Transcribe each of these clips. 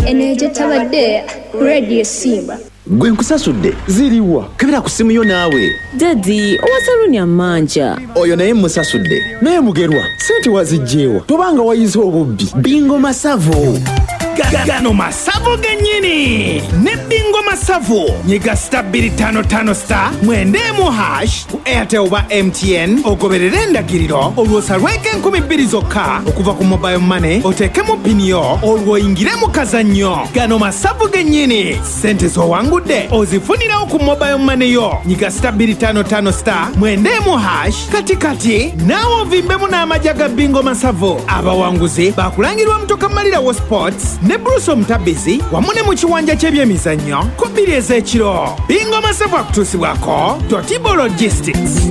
enejo tabadde Radio Simba. Gwe nkusasudde ziriwa kebera ku simu yo naawe Daddy owasalunya manja oyo naye musasudde naye mugerwa sente wazijjeewa tobanga wayize obubbi Bingo Masavu Gano Masavu genyini ne Bingo Masavu nyiga star 255 star mwendemu hash ku Airtel oba MTN ogoberere endagiriro olwosalweke 2000 zokka okuva ku mobile money otekemu pini yo olwoyingire mu kazannyo. Gano Masavu genyini sente zowangudde ozifunirawo ku mobile money yo nyiga star 255 star mwendemu hash katikati naawe ovimbemu n'amajaga Bingo Masavu. Abawanguzi bakulangirwa Mutoka Malirawo Sports ne Bruce Mutabizi wamune mu kiwanja ky'ebyemizannyo ku 2 ez'ekiro. Bingo Masavu akutuusibwako Totibo Logistics.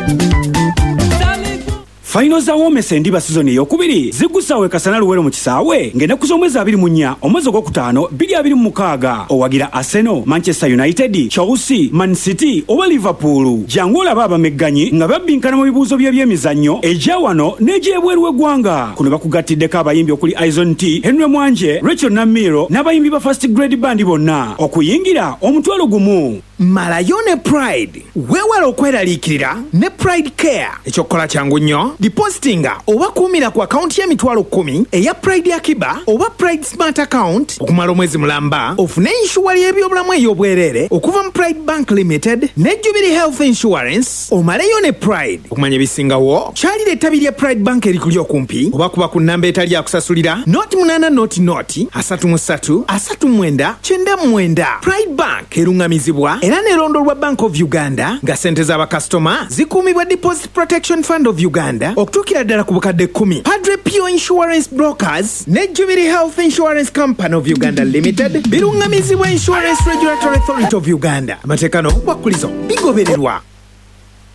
Final za Womese ndiba season eyokubiri zigusawe Kasana Luwero mu kisaawe ng'ennaku z'omwezi 24 omwezi ogwokutaano 2026 owagira Arsenal, Manchester United, Chelsea, Man City oba Liverpool. Jangu olaba abamegganyi nga babbinkana mu bibuuzo by'ebyemizannyo egya wano n'egy'ebweru w'eggwanga. Kuno bakugatiddeko abayimbi okuli Aizon T, Henry Mwanje, Rachel Namiro n'abayimbi ba First Grade Band bonna okuyingira omutwalo gumu. Malayo ne Pride weewala okweraliikirira ne Pride Care. Ekyokukola kyangu nnyo depositinga oba kuumira ku akaunti y'emitwalo 10 eya Pride Akiba oba Pride Smart Account okumala omwezi mulamba ofune inshuwali y'ebyobulamu ey'obwereere okuva mu Pride Bank Limited ne Jubilee Health Insurance. Omaleyo ne Pride okumanya ebisingawo kyalira ettabi lya Pride Bank erikuli okumpi oba kuba ku nnamba etali akusasulira noti 8 noti 33 39 99. Pride Bank erungamizibwa era nerondolwa Bank of Uganda nga sente z'abakasitoma zikuumibwa Deposit Protection Fund of Uganda okutuukira ddala ku bukadde 10. Padre Pio Insurance Brokers ne Jubilee Health Insurance Company of Uganda Limited birungamizibwa Insurance Regulatory Authority of Uganda. Amateeka n'obukwakkulizo bigobererwa.